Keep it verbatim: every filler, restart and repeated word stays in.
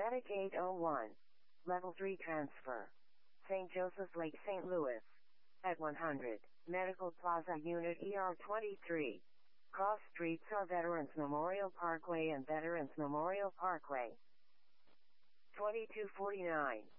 Medic eight oh one. Level three transfer. Saint Joseph Lake, Saint Louis. At one hundred. Medical Plaza Unit E R twenty-three. Cross streets are Veterans Memorial Parkway and Veterans Memorial Parkway. twenty-two forty-nine.